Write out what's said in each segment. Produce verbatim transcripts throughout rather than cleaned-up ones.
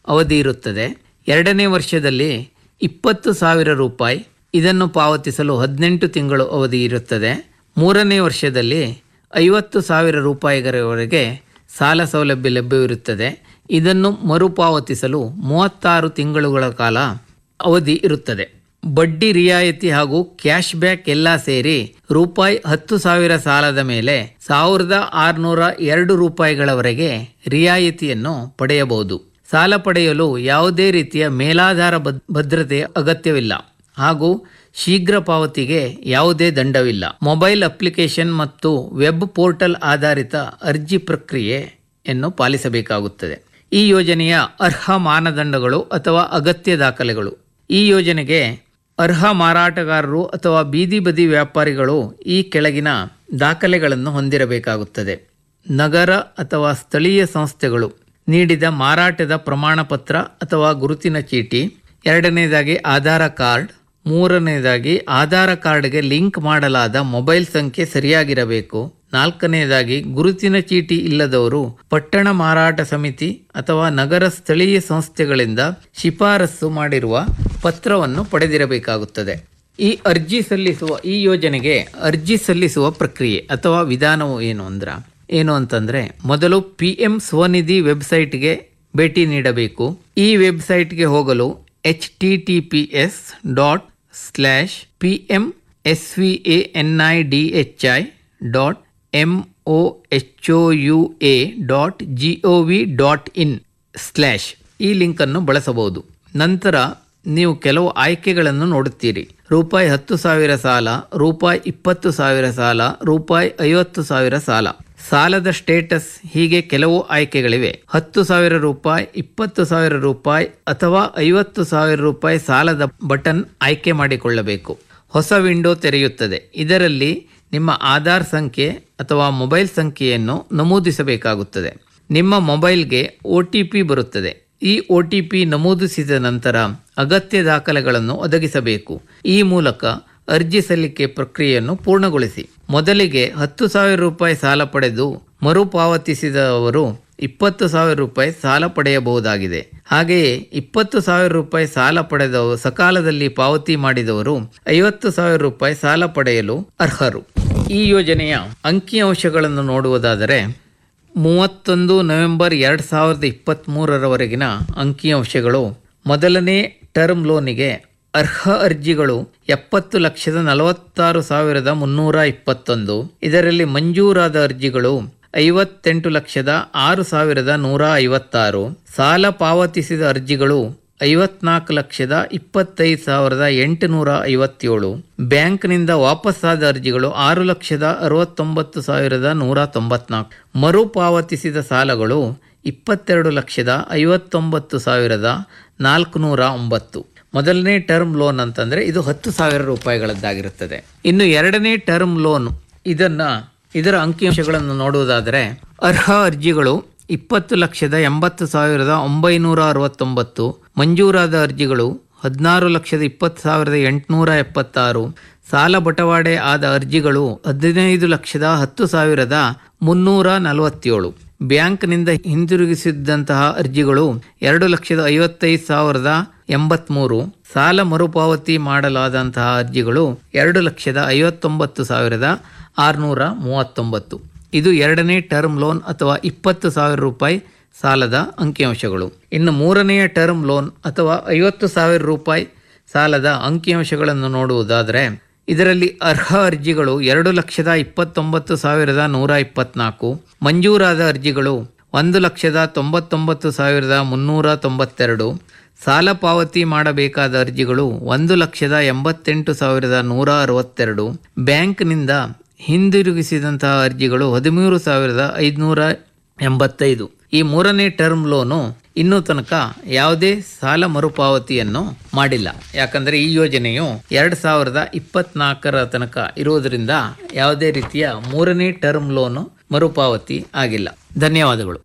ಅವಧಿ ಇರುತ್ತದೆ. ಎರಡನೇ ವರ್ಷದಲ್ಲಿ ಇಪ್ಪತ್ತು ಸಾವಿರ ರೂಪಾಯಿ, ಇದನ್ನು ಪಾವತಿಸಲು ಹದಿನೆಂಟು ತಿಂಗಳು ಅವಧಿ ಇರುತ್ತದೆ. ಮೂರನೇ ವರ್ಷದಲ್ಲಿ ಐವತ್ತು ಸಾವಿರ ರೂಪಾಯಿಗಳವರೆಗೆ ಸಾಲ ಸೌಲಭ್ಯ ಲಭ್ಯವಿರುತ್ತದೆ. ಇದನ್ನು ಮರುಪಾವತಿಸಲು ಮೂವತ್ತಾರು ತಿಂಗಳುಗಳ ಕಾಲ ಅವಧಿ ಇರುತ್ತದೆ. ಬಡ್ಡಿ ರಿಯಾಯಿತಿ ಹಾಗೂ ಕ್ಯಾಶ್ ಬ್ಯಾಕ್ ಎಲ್ಲ ಸೇರಿ ರೂಪಾಯಿ ಹತ್ತು ಸಾವಿರ ಸಾಲದ ಮೇಲೆ ಸಾವಿರದ ಆರುನೂರ ಎರಡು ರೂಪಾಯಿಗಳವರೆಗೆ ರಿಯಾಯಿತಿಯನ್ನು ಪಡೆಯಬಹುದು. ಸಾಲ ಪಡೆಯಲು ಯಾವುದೇ ರೀತಿಯ ಮೇಲಾಧಾರ ಭದ್ರತೆ ಅಗತ್ಯವಿಲ್ಲ ಹಾಗೂ ಶೀಘ್ರ ಪಾವತಿಗೆ ಯಾವುದೇ ದಂಡವಿಲ್ಲ. ಮೊಬೈಲ್ ಅಪ್ಲಿಕೇಶನ್ ಮತ್ತು ವೆಬ್ ಪೋರ್ಟಲ್ ಆಧಾರಿತ ಅರ್ಜಿ ಪ್ರಕ್ರಿಯೆಯನ್ನು ಪಾಲಿಸಬೇಕಾಗುತ್ತದೆ. ಈ ಯೋಜನೆಯ ಅರ್ಹ ಮಾನದಂಡಗಳು ಅಥವಾ ಅಗತ್ಯ ದಾಖಲೆಗಳು. ಈ ಯೋಜನೆಗೆ ಅರ್ಹ ಮಾರಾಟಗಾರರು ಅಥವಾ ಬೀದಿ ಬದಿ ವ್ಯಾಪಾರಿಗಳು ಈ ಕೆಳಗಿನ ದಾಖಲೆಗಳನ್ನು ಹೊಂದಿರಬೇಕಾಗುತ್ತದೆ. ನಗರ ಅಥವಾ ಸ್ಥಳೀಯ ಸಂಸ್ಥೆಗಳು ನೀಡಿದ ಮಾರಾಟದ ಪ್ರಮಾಣ ಪತ್ರ ಅಥವಾ ಗುರುತಿನ ಚೀಟಿ. ಎರಡನೇದಾಗಿ ಆಧಾರ ಕಾರ್ಡ್. ಮೂರನೇದಾಗಿ ಆಧಾರ ಕಾರ್ಡ್ಗೆ ಲಿಂಕ್ ಮಾಡಲಾದ ಮೊಬೈಲ್ ಸಂಖ್ಯೆ ಸರಿಯಾಗಿರಬೇಕು. ನಾಲ್ಕನೇದಾಗಿ ಗುರುತಿನ ಚೀಟಿ ಇಲ್ಲದವರು ಪಟ್ಟಣ ಮಾರಾಟ ಸಮಿತಿ ಅಥವಾ ನಗರ ಸ್ಥಳೀಯ ಸಂಸ್ಥೆಗಳಿಂದ ಶಿಫಾರಸು ಮಾಡಿರುವ ಪತ್ರವನ್ನು ಪಡೆದಿರಬೇಕಾಗುತ್ತದೆ. ಈ ಅರ್ಜಿ ಸಲ್ಲಿಸುವ ಈ ಯೋಜನೆಗೆ ಅರ್ಜಿ ಸಲ್ಲಿಸುವ ಪ್ರಕ್ರಿಯೆ ಅಥವಾ ವಿಧಾನವು ಏನು ಅಂದ್ರ ಏನು ಅಂತಂದ್ರೆ ಮೊದಲು ಪಿ ಎಂ ಸ್ವನಿಧಿ ವೆಬ್ಸೈಟ್ಗೆ ಭೇಟಿ ನೀಡಬೇಕು. ಈ ವೆಬ್ಸೈಟ್ಗೆ ಹೋಗಲು H T T P S dot slash P M S V A N I D H I dot M O H O U A dot G O V dot in slash ಈ ಲಿಂಕನ್ನು ಬಳಸಬಹುದು. ನಂತರ ನೀವು ಕೆಲವು ಆಯ್ಕೆಗಳನ್ನು ನೋಡುತ್ತೀರಿ. ರೂಪಾಯಿ ಹತ್ತು ಸಾವಿರ ಸಾಲ, ರೂಪಾಯಿ ಇಪ್ಪತ್ತು ಸಾವಿರ ಸಾಲ, ರೂಪಾಯಿ ಐವತ್ತು ಸಾವಿರ ಸಾಲ. ಸಾಲದ ಸ್ಟೇಟಸ್ ಹೀಗೆ ಕೆಲವು ಆಯ್ಕೆಗಳಿವೆ. ಹತ್ತು ಸಾವಿರ ರೂಪಾಯಿ, ಇಪ್ಪತ್ತು ಸಾವಿರ ರೂಪಾಯಿ ಅಥವಾ ಐವತ್ತು ಸಾವಿರ ರೂಪಾಯಿ ಸಾಲದ ಬಟನ್ ಆಯ್ಕೆ ಮಾಡಿಕೊಳ್ಳಬೇಕು. ಹೊಸ ವಿಂಡೋ ತೆರೆಯುತ್ತದೆ. ಇದರಲ್ಲಿ ನಿಮ್ಮ ಆಧಾರ್ ಸಂಖ್ಯೆ ಅಥವಾ ಮೊಬೈಲ್ ಸಂಖ್ಯೆಯನ್ನು ನಮೂದಿಸಬೇಕಾಗುತ್ತದೆ. ನಿಮ್ಮ ಮೊಬೈಲ್ಗೆ ಒ ಟಿ ಪಿ ಬರುತ್ತದೆ. ಈ ಒ ಟಿ ಪಿ ನಮೂದಿಸಿದ ನಂತರ ಅಗತ್ಯ ದಾಖಲೆಗಳನ್ನು ಒದಗಿಸಬೇಕು. ಈ ಮೂಲಕ ಅರ್ಜಿ ಸಲ್ಲಿಕೆ ಪ್ರಕ್ರಿಯೆಯನ್ನು ಪೂರ್ಣಗೊಳಿಸಿ. ಮೊದಲಿಗೆ ಹತ್ತು ಸಾವಿರ ರೂಪಾಯಿ ಸಾಲ ಪಡೆದು ಮರುಪಾವತಿಸಿದವರು ಇಪ್ಪತ್ತು ಸಾವಿರ ರೂಪಾಯಿ ಸಾಲ ಪಡೆಯಬಹುದಾಗಿದೆ. ಹಾಗೆಯೇ ಇಪ್ಪತ್ತು ಸಾವಿರ ರೂಪಾಯಿ ಸಾಲ ಪಡೆದವರು ಸಕಾಲದಲ್ಲಿ ಪಾವತಿ ಮಾಡಿದವರು ಐವತ್ತು ಸಾವಿರ ರೂಪಾಯಿ ಸಾಲ ಪಡೆಯಲು ಅರ್ಹರು. ಈ ಯೋಜನೆಯ ಅಂಕಿಅಂಶಗಳನ್ನು ನೋಡುವುದಾದರೆ ಮೂವತ್ತೊಂದು ನವೆಂಬರ್ ಎರಡು ಸಾವಿರದ ಇಪ್ಪತ್ತ್ ಮೂರರವರೆಗಿನ ಅಂಕಿಅಂಶಗಳು. ಮೊದಲನೇ ಟರ್ಮ್ ಲೋನಿಗೆ ಅರ್ಹ ಅರ್ಜಿಗಳು ಎಪ್ಪತ್ತು ಲಕ್ಷದ ನಲವತ್ತಾರು ಸಾವಿರದ ಮುನ್ನೂರ ಇಪ್ಪತ್ತೊಂದು. ಇದರಲ್ಲಿ ಮಂಜೂರಾದ ಅರ್ಜಿಗಳು ಐವತ್ತೆಂಟು ಲಕ್ಷದ ಆರು ಸಾವಿರದ ನೂರ ಐವತ್ತಾರು. ಸಾಲ ಪಾವತಿಸಿದ ಅರ್ಜಿಗಳು ಐವತ್ನಾಲ್ಕು ಲಕ್ಷದ ಇಪ್ಪತ್ತೈದು ಸಾವಿರದ ಎಂಟುನೂರ ಐವತ್ತೇಳು. ಬ್ಯಾಂಕ್ನಿಂದ ವಾಪಸ್ಸಾದ ಅರ್ಜಿಗಳು ಆರು ಲಕ್ಷದ ಅರವತ್ತೊಂಬತ್ತು ಸಾವಿರದ ನೂರ ತೊಂಬತ್ನಾಲ್ಕು. ಮರುಪಾವತಿಸಿದ ಸಾಲಗಳು ಇಪ್ಪತ್ತೆರಡು ಲಕ್ಷದ ಐವತ್ತೊಂಬತ್ತು ಸಾವಿರದ ನಾಲ್ಕುನೂರ ಒಂಬತ್ತು. ಮೊದಲನೇ ಟರ್ಮ್ ಲೋನ್ ಅಂತಂದರೆ ಇದು ಹತ್ತು ಸಾವಿರ ರೂಪಾಯಿಗಳದ್ದಾಗಿರುತ್ತದೆ. ಇನ್ನು ಎರಡನೇ ಟರ್ಮ್ ಲೋನ್ ಇದನ್ನು ಇದರ ಅಂಕಿಅಂಶಗಳನ್ನು ನೋಡುವುದಾದರೆ ಅರ್ಹ ಅರ್ಜಿಗಳು ಇಪ್ಪತ್ತು ಲಕ್ಷದ ಎಂಬತ್ತು ಸಾವಿರದ ಒಂಬೈನೂರ ಅರವತ್ತೊಂಬತ್ತು. ಮಂಜೂರಾದ ಅರ್ಜಿಗಳು ಹದಿನಾರು ಲಕ್ಷದ ಇಪ್ಪತ್ತು ಸಾವಿರದ ಎಂಟುನೂರ ಎಪ್ಪತ್ತಾರು. ಸಾಲ ಬಟವಾಡೆ ಆದ ಅರ್ಜಿಗಳು ಹದಿನೈದು ಲಕ್ಷದ ಹತ್ತು ಸಾವಿರದ ಮುನ್ನೂರ ನಲವತ್ತೇಳು. ಬ್ಯಾಂಕ್ನಿಂದ ಹಿಂದಿರುಗಿಸಿದಂತಹ ಅರ್ಜಿಗಳು ಎರಡು ಲಕ್ಷದ ಐವತ್ತೈದು ಸಾವಿರದ ಎಂಬತ್ಮೂರು. ಸಾಲ ಮರುಪಾವತಿ ಮಾಡಲಾದಂತಹ ಅರ್ಜಿಗಳು ಎರಡು ಲಕ್ಷದ ಐವತ್ತೊಂಬತ್ತು ಸಾವಿರದ ಆರುನೂರ ಮೂವತ್ತೊಂಬತ್ತು. ಇದು ಎರಡನೇ ಟರ್ಮ್ ಲೋನ್ ಅಥವಾ ಇಪ್ಪತ್ತು ಸಾವಿರ ರೂಪಾಯಿ ಸಾಲದ ಅಂಕಿಅಂಶಗಳು. ಇನ್ನು ಮೂರನೆಯ ಟರ್ಮ್ ಲೋನ್ ಅಥವಾ ಐವತ್ತು ಸಾವಿರ ರೂಪಾಯಿ ಸಾಲದ ಅಂಕಿಅಂಶಗಳನ್ನು ನೋಡುವುದಾದರೆ ಇದರಲ್ಲಿ ಅರ್ಹ ಅರ್ಜಿಗಳು ಎರಡು ಲಕ್ಷದ ಇಪ್ಪತ್ತೊಂಬತ್ತು ಸಾವಿರದ ನೂರ ಇಪ್ಪತ್ನಾಲ್ಕು. ಮಂಜೂರಾದ ಅರ್ಜಿಗಳು ಒಂದು ಲಕ್ಷದ ತೊಂಬತ್ತೊಂಬತ್ತು ಸಾವಿರದ ಮುನ್ನೂರ ತೊಂಬತ್ತೆರಡು. ಸಾಲ ಪಾವತಿ ಮಾಡಬೇಕಾದ ಅರ್ಜಿಗಳು ಒಂದು ಲಕ್ಷದ ಎಂಬತ್ತೆಂಟು ಸಾವಿರದ ನೂರ ಅರವತ್ತೆರಡು. ಬ್ಯಾಂಕ್ನಿಂದ ಹಿಂದಿರುಗಿಸಿದಂತಹ ಅರ್ಜಿಗಳು ಹದಿಮೂರು ಸಾವಿರದ ಐದುನೂರ ಎಂಬತ್ತೈದು. ಈ ಮೂರನೇ ಟರ್ಮ್ ಲೋನು ಇನ್ನೂ ತನಕ ಯಾವುದೇ ಸಾಲ ಮರುಪಾವತಿಯನ್ನು ಮಾಡಿಲ್ಲ. ಯಾಕಂದರೆ ಈ ಯೋಜನೆಯು ಎರಡು ಸಾವಿರದ ಇಪ್ಪತ್ನಾಲ್ಕರ ತನಕ ಇರುವುದರಿಂದ ಯಾವುದೇ ರೀತಿಯ ಮೂರನೇ ಟರ್ಮ್ ಲೋನು ಮರುಪಾವತಿ ಆಗಿಲ್ಲ. ಧನ್ಯವಾದಗಳು.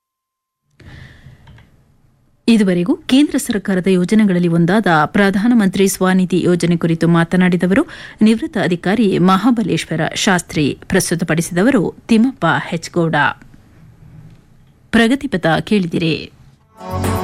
ಇದುವರೆಗೂ ಕೇಂದ್ರ ಸರ್ಕಾರದ ಯೋಜನೆಗಳಲ್ಲಿ ಒಂದಾದ ಪ್ರಧಾನಮಂತ್ರಿ ಸ್ವನಿಧಿ ಯೋಜನೆ ಕುರಿತು ಮಾತನಾಡಿದವರು ನಿವೃತ್ತ ಅಧಿಕಾರಿ ಮಹಾಬಲೇಶ್ವರ ಶಾಸ್ತ್ರಿ. ಪ್ರಸ್ತುತಪಡಿಸಿದವರು ತಿಮ್ಮಪ್ಪ ಹೆಚ್ಗೌಡ. ಪ್ರಗತಿಪಥ ಕೇಳಿದಿರಿ.